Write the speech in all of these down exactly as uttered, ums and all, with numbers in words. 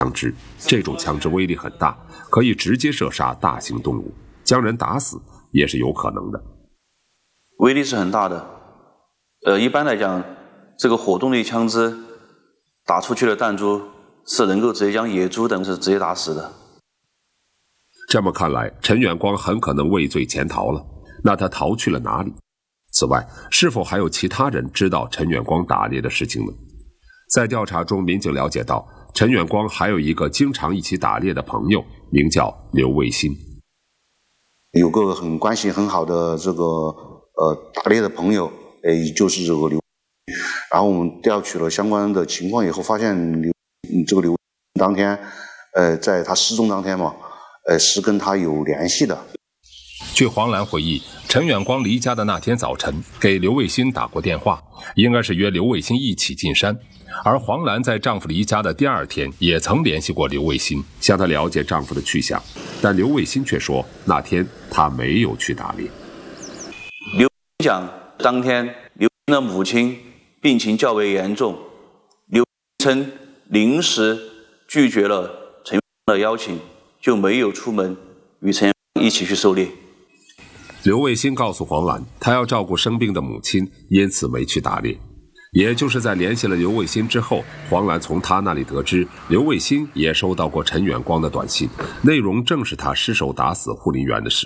枪支，这种枪支威力很大，可以直接射杀大型动物，将人打死也是有可能的。 威力是很大的。呃，一般来讲，这个火动力枪支打出去的弹珠是能够直接将野猪等是直接打死的。 这么看来，陈远光很可能畏罪潜逃了。那他逃去了哪里？此外，是否还有其他人知道陈远光打猎的事情呢？在调查中，民警了解到，陈远光还有一个经常一起打猎的朋友，名叫刘卫新。 有个很关系很好的这个呃打猎的朋友，呃，就是这个刘。然后我们调取了相关的情况以后，发现刘这个刘当天，呃，在他失踪当天嘛，呃，是跟他有联系的。 据黄兰回忆，陈远光离家的那天早晨给刘卫新打过电话，应该是约刘卫新一起进山。而黄兰在丈夫离家的第二天也曾联系过刘卫新， 向他了解丈夫的去向，但刘卫新却说那天他没有去打猎。 刘讲当天刘的母亲病情较为严重，刘称临时拒绝了陈的邀请，就没有出门与陈一起去狩猎。 刘卫新告诉黄兰，他要照顾生病的母亲，因此没去打猎。也就是在联系了刘卫新之后，黄兰从他那里得知，刘卫新也收到过陈远光的短信，内容正是他失手打死护林员的事。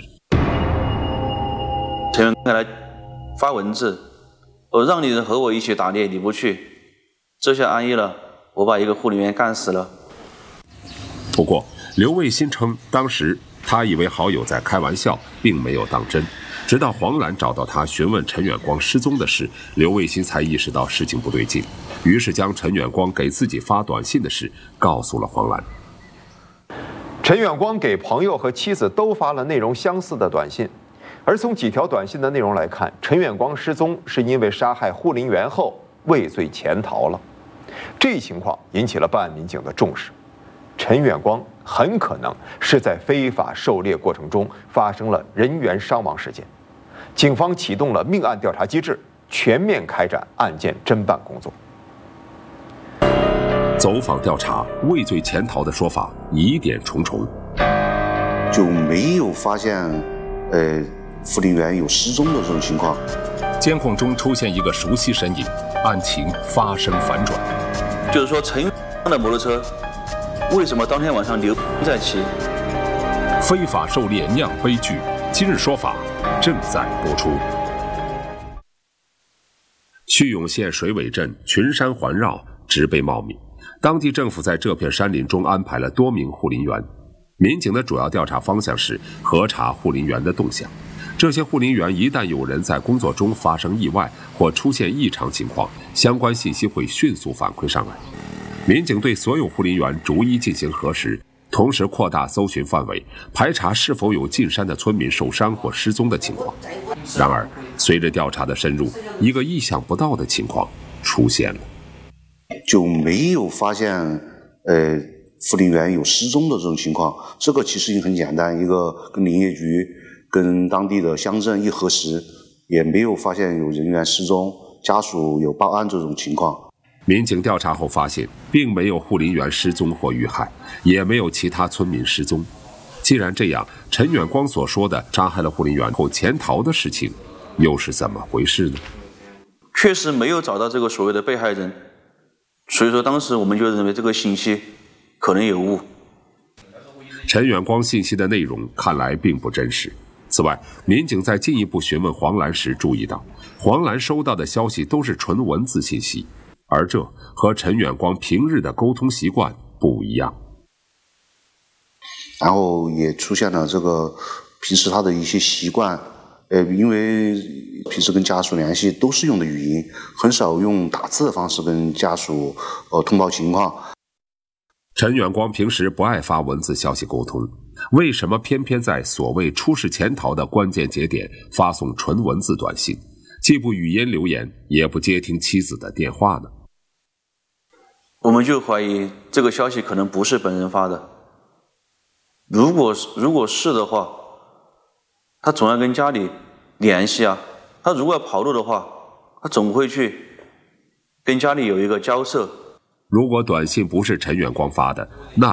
陈远光来发文字，我让你和我一起打猎，你不去，这下安逸了，我把一个护林员干死了。 不过，刘卫新称，当时他以为好友在开玩笑，并没有当真。直到黄兰找到他询问陈远光失踪的事，刘卫新才意识到事情不对劲，于是将陈远光给自己发短信的事告诉了黄兰。 陈远光给朋友和妻子都发了内容相似的短信，而从几条短信的内容来看，陈远光失踪是因为杀害护林员后畏罪潜逃了。这一情况引起了办案民警的重视。陈远光很可能是在非法狩猎过程中发生了人员伤亡事件，警方启动了命案调查机制，全面开展案件侦办工作。 走访调查，畏罪潜逃的说法疑点重重， 就没有发现呃护林员有失踪的这种情况。 监控中出现一个熟悉身影，案情发生反转。 就是说，陈的摩托车为什么当天晚上刘在骑？ 非法狩猎酿悲剧，今日说法正在播出。曲永县水尾镇群山环绕，植被茂密，当地政府在这片山林中安排了多名护林员。民警的主要调查方向是核查护林员的动向。这些护林员一旦有人在工作中发生意外或出现异常情况，相关信息会迅速反馈上来。民警对所有护林员逐一进行核实，同时扩大搜寻范围，排查是否有进山的村民受伤或失踪的情况。然而，随着调查的深入，一个意想不到的情况出现了， 就没有发现呃护林员有失踪的这种情况。这个其实也很简单，一个跟林业局跟当地的乡镇一核实，也没有发现有人员失踪，家属有报案这种情况。 民警调查后发现，并没有护林员失踪或遇害，也没有其他村民失踪。既然这样，陈远光所说的杀害了护林员后潜逃的事情，又是怎么回事呢？ 确实没有找到这个所谓的被害人，所以说当时我们就认为这个信息可能有误。 陈远光信息的内容看来并不真实。此外，民警在进一步询问黄兰时注意到，黄兰收到的消息都是纯文字信息，而这和陈远光平日的沟通习惯不一样。 然后也出现了这个平时他的一些习惯，呃，因为平时跟家属联系都是用的语音，很少用打字的方式跟家属呃通报情况。 陈远光平时不爱发文字消息沟通，为什么偏偏在所谓出事潜逃的关键节点发送纯文字短信，既不语音留言，也不接听妻子的电话呢？ 我们就怀疑这个消息可能不是本人发的。如果如果是的话，他总要跟家里联系啊。他如果要跑路的话，他总会去跟家里有一个交涉。 如果短信不是陈远光发的，那